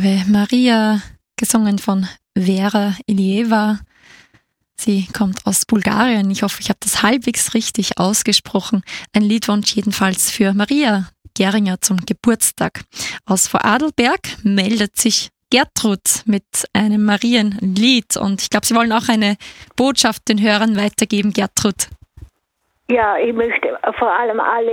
Ave Maria, gesungen von Vera Ilieva. Sie kommt aus Bulgarien. Ich hoffe, ich habe das halbwegs richtig ausgesprochen. Ein Liedwunsch jedenfalls für Maria Geringer zum Geburtstag. Aus Vorarlberg meldet sich Gertrud mit einem Marienlied. Und ich glaube, Sie wollen auch eine Botschaft den Hörern weitergeben, Gertrud. Ja, ich möchte vor allem alle